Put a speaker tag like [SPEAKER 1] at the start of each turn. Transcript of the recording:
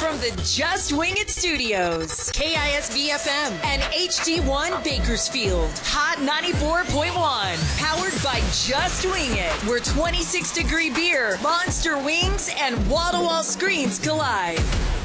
[SPEAKER 1] From the Just Wing It Studios, KISV FM and HD1 Bakersfield, Hot 94.1, powered by Just Wing It, where 26-degree beer, monster wings, and wall-to-wall screens collide.